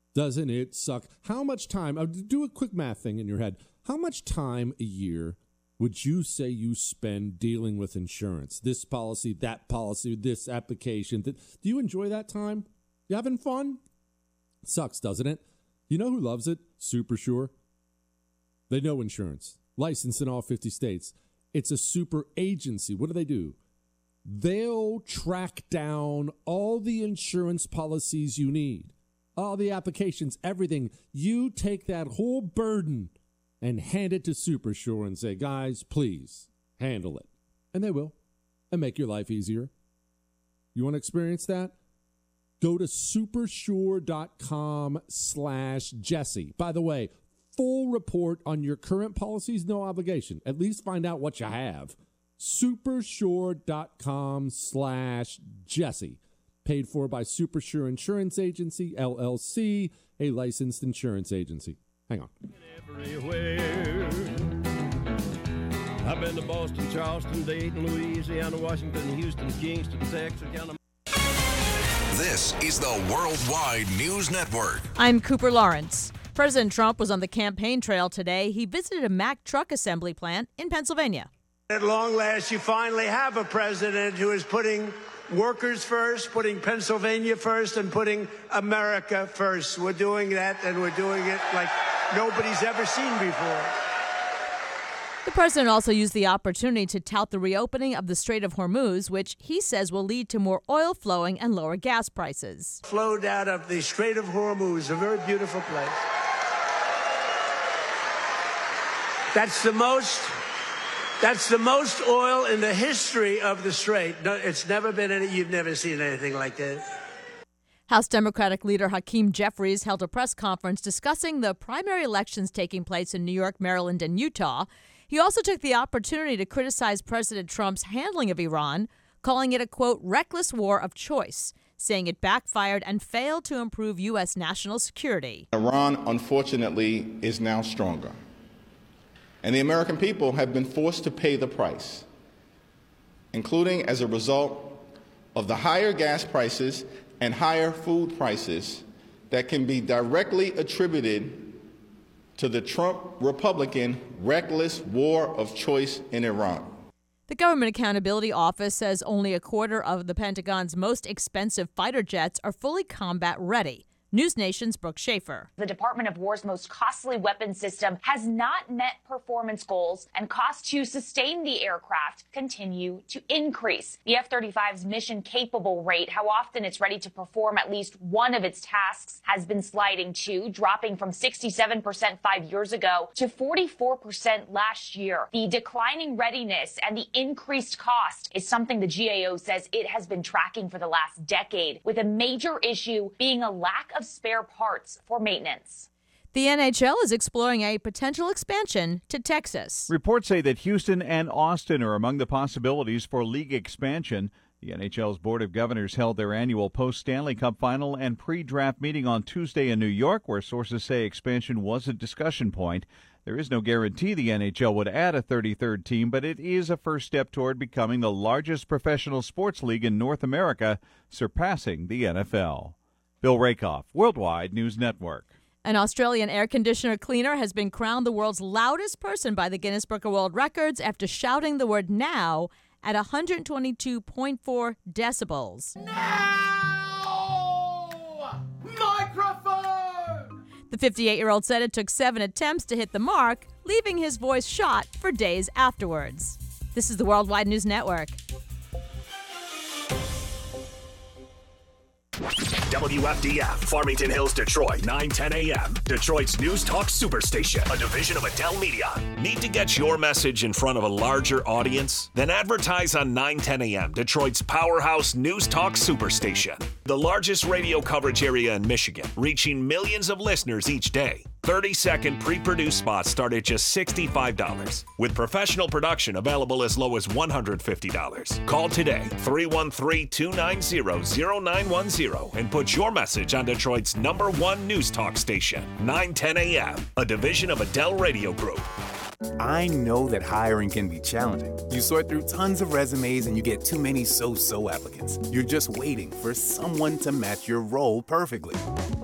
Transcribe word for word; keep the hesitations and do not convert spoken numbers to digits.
Doesn't it suck? How much time, uh, do a quick math thing in your head. How much time a year would you say you spend dealing with insurance? This policy, that policy, this application. Th- do you enjoy that time? You having fun? Sucks, doesn't it? You know who loves it? Super Sure. They know insurance. Licensed in all fifty states. It's a super agency. What do they do? They'll track down all the insurance policies you need. All the applications, everything. You take that whole burden and hand it to Super Sure and say, guys, please handle it. And they will. And make your life easier. You want to experience that? Go to supersure.com slash Jesse. By the way, full report on your current policies, no obligation. At least find out what you have. Supersure.com slash Jesse. Paid for by Super Sure Insurance Agency, L L C, a licensed insurance agency. Hang on. Everywhere. I've been to Boston, Charleston, Dayton, Louisiana, Washington, Houston, Kingston, Texas, Ghana. This is the Worldwide News Network. I'm Cooper Lawrence. President Trump was on the campaign trail today. He visited a Mack truck assembly plant in Pennsylvania. At long last, you finally have a president who is putting workers first, putting Pennsylvania first, and putting America first. We're doing that, and we're doing it like nobody's ever seen before. The president also used the opportunity to tout the reopening of the Strait of Hormuz, which he says will lead to more oil flowing and lower gas prices. Flowed out of the Strait of Hormuz, a very beautiful place. That's the most, that's the most oil in the history of the Strait. No, it's never been any, you've never seen anything like that. House Democratic leader Hakeem Jeffries held a press conference discussing the primary elections taking place in New York, Maryland, and Utah. He also took the opportunity to criticize President Trump's handling of Iran, calling it a, quote, reckless war of choice, saying it backfired and failed to improve U S national security. Iran, unfortunately, is now stronger. And the American people have been forced to pay the price, including as a result of the higher gas prices and higher food prices that can be directly attributed to the Trump Republican reckless war of choice in Iran. The Government Accountability Office says only a quarter of the Pentagon's most expensive fighter jets are fully combat ready. News Nation's Brooke Schaefer. The Department of War's most costly weapon system has not met performance goals, and costs to sustain the aircraft continue to increase. The F thirty-five's mission-capable rate, how often it's ready to perform at least one of its tasks, has been sliding too, dropping from sixty-seven percent five years ago to forty-four percent last year. The declining readiness and the increased cost is something the G A O says it has been tracking for the last decade, with a major issue being a lack of spare parts for maintenance. The N H L is exploring a potential expansion to Texas. Reports say that Houston and Austin are among the possibilities for league expansion. The N H L's Board of Governors held their annual post-Stanley Cup final and pre-draft meeting on Tuesday in New York, where sources say expansion was a discussion point. There is no guarantee the N H L would add a thirty-third team, but it is a first step toward becoming the largest professional sports league in North America, surpassing the N F L. Bill Rakoff, Worldwide News Network. An Australian air conditioner cleaner has been crowned the world's loudest person by the Guinness Book of World Records after shouting the word now at one hundred twenty-two point four decibels. Now! Microphone! The fifty-eight-year-old said it took seven attempts to hit the mark, leaving his voice shot for days afterwards. This is the Worldwide News Network. W F D F, Farmington Hills, Detroit, nine ten a.m. Detroit's News Talk Superstation, a division of Adele Media. Need to get your message in front of a larger audience? Then advertise on nine ten a.m., Detroit's powerhouse News Talk Superstation. The largest radio coverage area in Michigan, reaching millions of listeners each day. thirty-second pre-produced spots start at just sixty-five dollars, with professional production available as low as one hundred fifty dollars. Call today, three one three, two nine zero, zero nine one zero, and put your message on Detroit's number one news talk station, nine ten a.m., a division of Adele Radio Group. I know that hiring can be challenging. You sort through tons of resumes and you get too many so-so applicants. You're just waiting for someone to match your role perfectly.